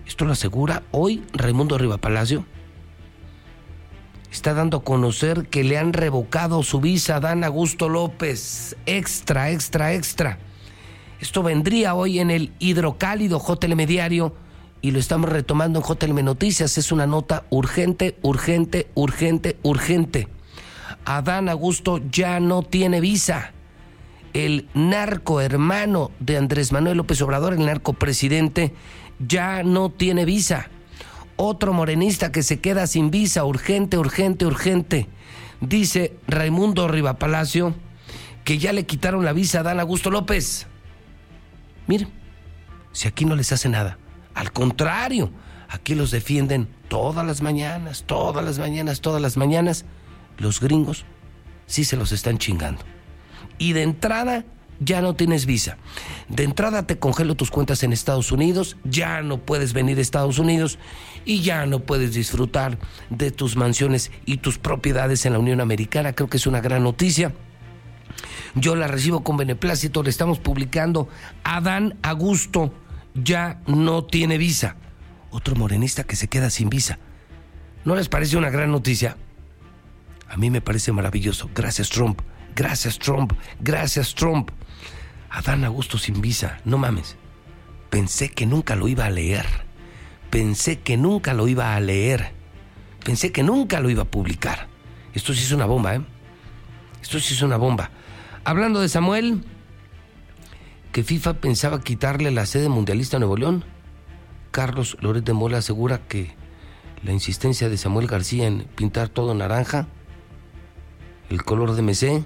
Esto lo asegura hoy Raimundo Rivapalacio. Está dando a conocer que le han revocado su visa a Adán Augusto López. Extra. Esto vendría hoy en el Hidrocálido JLM Diario y lo estamos retomando en JLM Noticias. Es una nota urgente. Adán Augusto ya no tiene visa. El narco hermano de Andrés Manuel López Obrador, el narcopresidente, ya no tiene visa. Otro morenista que se queda sin visa, urgente. Dice Raimundo Rivapalacio que ya le quitaron la visa a Adán Augusto López. Miren, si aquí no les hace nada, al contrario, aquí los defienden todas las mañanas, los gringos sí se los están chingando. Y de entrada ya no tienes visa. De entrada te congelo tus cuentas en Estados Unidos, ya no puedes venir a Estados Unidos y ya no puedes disfrutar de tus mansiones y tus propiedades en la Unión Americana. Creo que es una gran noticia. Yo la recibo con beneplácito, le estamos publicando. Adán Augusto ya no tiene visa. Otro morenista que se queda sin visa. ¿No les parece una gran noticia? A mí me parece maravilloso. Gracias, Trump. Adán Augusto sin visa, no mames. Pensé que nunca lo iba a leer. Pensé que nunca lo iba a publicar. Esto sí es una bomba, Hablando de Samuel, que FIFA pensaba quitarle la sede mundialista a Nuevo León. Carlos Loret de Mola asegura que la insistencia de Samuel García en pintar todo naranja, el color de MC,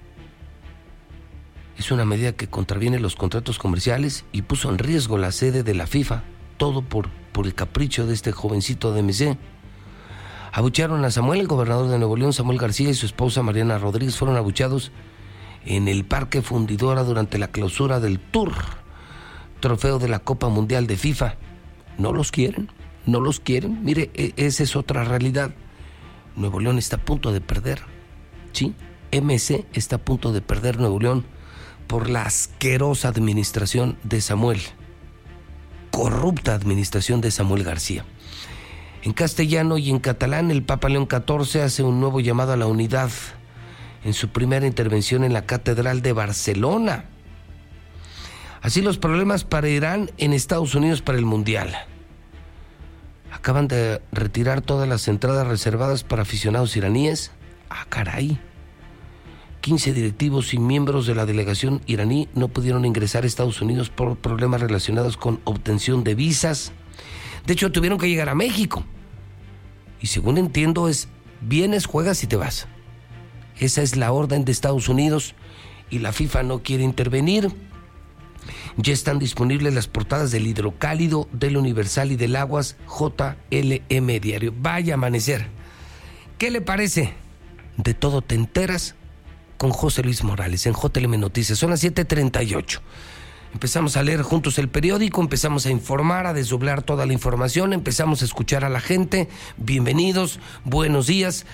es una medida que contraviene los contratos comerciales y puso en riesgo la sede de la FIFA, todo por el capricho de este jovencito de MC. Abuchearon a Samuel. El gobernador de Nuevo León, Samuel García, y su esposa Mariana Rodríguez fueron abucheados en el Parque Fundidora durante la clausura del Tour, trofeo de la Copa Mundial de FIFA. No los quieren. Mire, esa es otra realidad. Nuevo León está a punto de perder. Sí, MC está a punto de perder Nuevo León por la asquerosa administración de Samuel. Corrupta administración de Samuel García. En castellano y en catalán, el Papa León XIV hace un nuevo llamado a la unidad en su primera intervención en la Catedral de Barcelona. Así los problemas para Irán en Estados Unidos para el Mundial. Acaban de retirar todas las entradas reservadas para aficionados iraníes. ¡Ah, caray! 15 directivos y miembros de la delegación iraní no pudieron ingresar a Estados Unidos por problemas relacionados con obtención de visas. De hecho, tuvieron que llegar a México. Y según entiendo, es vienes, juegas y te vas. Esa es la orden de Estados Unidos y la FIFA no quiere intervenir. Ya están disponibles las portadas del Hidrocálido, del Universal y del Aguas, JLM Diario. Vaya amanecer. ¿Qué le parece? De todo te enteras con José Luis Morales en JLM Noticias. Son las 7:38. Empezamos a leer juntos el periódico, empezamos a informar, a desdoblar toda la información, empezamos a escuchar a la gente. Bienvenidos, buenos días,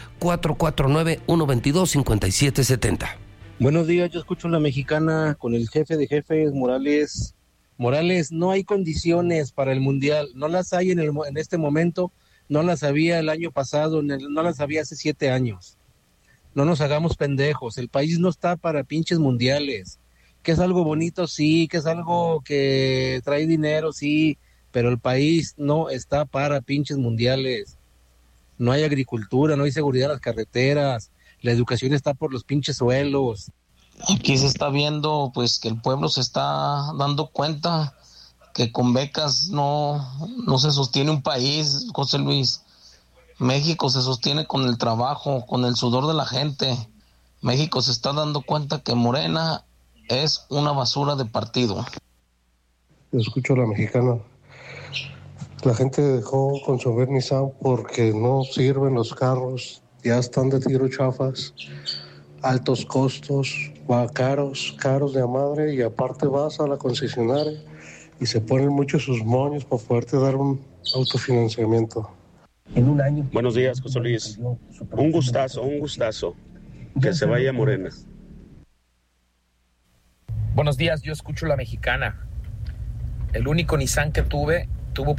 449-122-5770. Buenos días, yo escucho La Mexicana con el jefe de jefes, Morales. Morales, no hay condiciones para el Mundial, no las hay en este momento, no las había el año pasado, no las había hace 7 años. No nos hagamos pendejos, el país no está para pinches mundiales. Que es algo bonito, sí, que es algo que trae dinero, sí, pero el país no está para pinches mundiales. No hay agricultura, no hay seguridad en las carreteras, la educación está por los pinches suelos. Aquí se está viendo pues que el pueblo se está dando cuenta que con becas no se sostiene un país, José Luis. México se sostiene con el trabajo, con el sudor de la gente. México se está dando cuenta que Morena es una basura de partido. Escucho a La Mexicana. La gente dejó con su Nissan porque no sirven los carros, ya están de tiro chafas, altos costos, caros de a madre, y aparte vas a la concesionaria y se ponen mucho sus moños para poderte dar un autofinanciamiento. En un año. Buenos días, José Luis. Un gustazo. Que se vaya Morena. Buenos días, yo escucho La Mexicana. El único Nissan que tuve